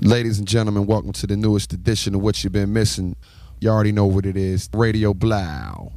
Ladies and gentlemen, welcome to the newest edition of What You've Been Missing. You already know what it is. Radio Blau.